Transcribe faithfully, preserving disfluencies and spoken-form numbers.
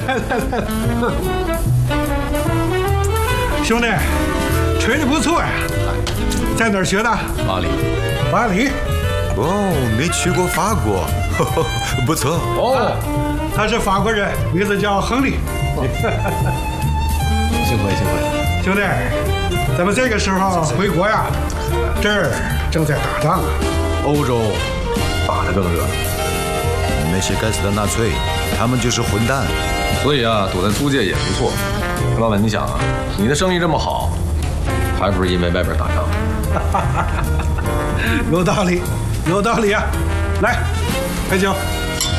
来来来，兄弟，吹的不错呀，在哪儿学的？ 巴黎。 巴黎。 哦，没去过法国，呵呵不错。 哦， 他是法国人，名字叫亨利。 幸会幸会。 兄弟，咱们这个时候回国呀，这儿正在打仗啊。 欧洲打得更热。 那些该死的纳粹，他们就是混蛋。 所以啊，躲在租界也不错。老板，你想啊，你的生意这么好，还不是因为外边打仗？ 有道理，有道理啊！来，喝酒。